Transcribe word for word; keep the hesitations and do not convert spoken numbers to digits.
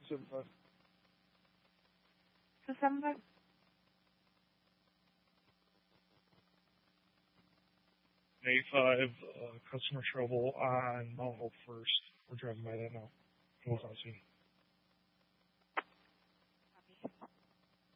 seventy-five. two seventy-five? eighty-five, uh, customer trouble on Mount Hope first. We're driving by that now. North Austin.